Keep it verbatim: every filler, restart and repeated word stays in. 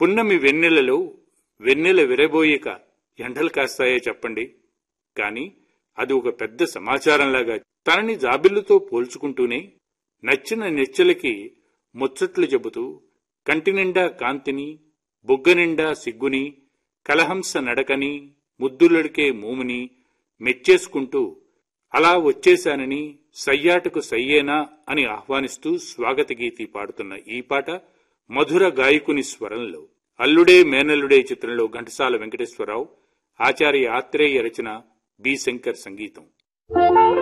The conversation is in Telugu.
పున్నమి వెన్నెలలో వెన్నెల విరబోయక ఎండలు కాస్తాయో చెప్పండి. కాని అది ఒక పెద్ద సమాచారంలాగా తనని జాబిల్లుతో పోల్చుకుంటూనే నచ్చిన నెచ్చలకి ముచ్చట్లు చెబుతూ కంటినిండా కాంతిని, బుగ్గనిండా సిగ్గుని, కలహంస నడకని, ముద్దులడికే మూముని మెచ్చేసుకుంటూ అలా వచ్చేశానని సయ్యాటకు సయ్యేనా అని ఆహ్వానిస్తూ స్వాగత గీతి పాడుతున్న ఈ పాట మధుర గాయకుని స్వరంలో. అల్లుడే మేనల్లుడే చిత్రంలో ఘంటసాల వెంకటేశ్వరరావు, ఆచార్య ఆత్రేయ రచన, బి శంకర్ సంగీతం.